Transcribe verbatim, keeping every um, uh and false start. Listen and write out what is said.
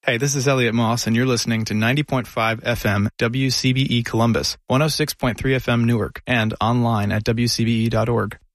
Hey, this is Elliot Moss, and you're listening to ninety point five F M W C B E Columbus, one oh six point three F M Newark, and online at W C B E dot org.